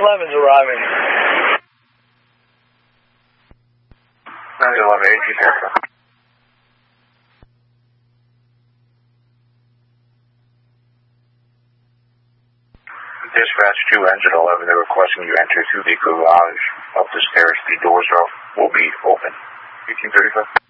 11's arriving. 911, 18 aircraft. Dispatch 2, Engine 11, they're requesting you enter through the garage of the stairs. The doors will be open. 1835.